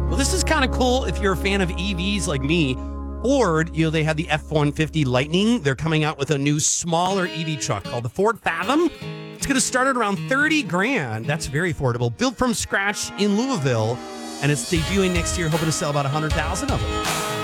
Well, this is kind of cool if you're a fan of EVs like me. Ford, they had the F-150 Lightning. They're coming out with a new smaller EV truck called the Ford Fathom. It's going to start at around 30 grand. That's very affordable. Built from scratch in Louisville. And it's debuting next year, hoping to sell about 100,000 of them.